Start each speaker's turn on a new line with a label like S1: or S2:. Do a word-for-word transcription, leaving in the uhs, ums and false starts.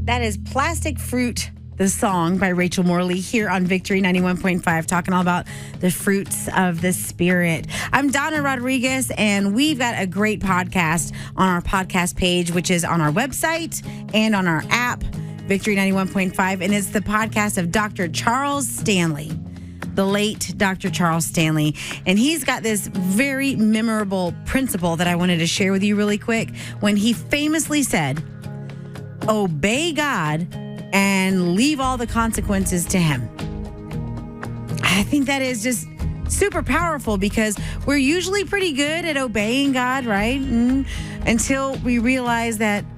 S1: That is Plastic Fruit, the song by Rachel Morley here on Victory ninety-one point five, talking all about the fruits of the Spirit. I'm Donna Rodriguez, and we've got a great podcast on our podcast page, which is on our website and on our app, Victory ninety-one point five, and it's the podcast of Doctor Charles Stanley, the late Doctor Charles Stanley. And he's got this very memorable principle that I wanted to share with you really quick when he famously said, obey God and leave all the consequences to him. I think that is just super powerful because we're usually pretty good at obeying God, right? Mm, until we realize that